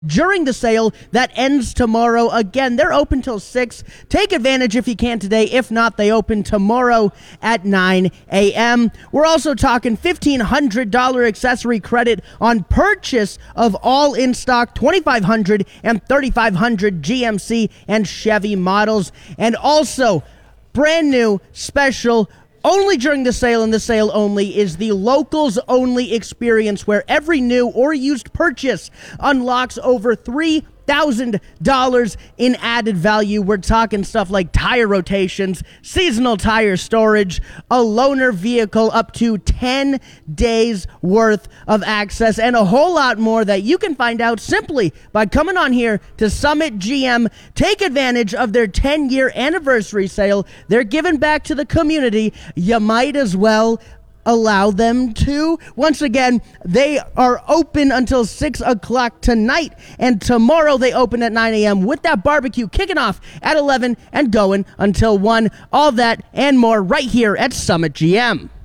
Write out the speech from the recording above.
during the sale that ends tomorrow. Again, they're open till 6. Take advantage if you can today. If not, they open tomorrow at 9 a.m. We're also talking $1,500 accessory credit on purchase of all in stock 2500 and 3500 GMC and Chevy models. And also, brand new special only during the sale, and the sale only, is the locals only experience, where every new or used purchase unlocks over $3,000 in added value. We're talking stuff like tire rotations, seasonal tire storage, a loaner vehicle, up to 10 days worth of access, and a whole lot more that you can find out simply by coming on here to Summit GM. Take advantage of their 10-year anniversary sale. They're giving back to the community. You might as well allow them to. Once again, they are open until 6 o'clock tonight, and tomorrow they open at 9 a.m. with that barbecue kicking off at 11 and going until 1. All that and more right here at Summit GM.